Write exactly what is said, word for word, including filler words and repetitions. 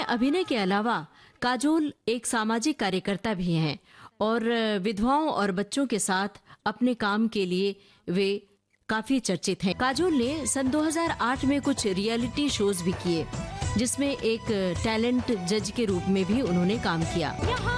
अभिनय के अलावा काजोल एक सामाजिक कार्यकर्ता भी हैं और विधवाओं और बच्चों के साथ अपने काम के लिए वे काफी चर्चित हैं। काजोल ने सन दो हज़ार आठ में कुछ रियलिटी शोज भी किए, जिसमें एक टैलेंट जज के रूप में भी उन्होंने काम किया।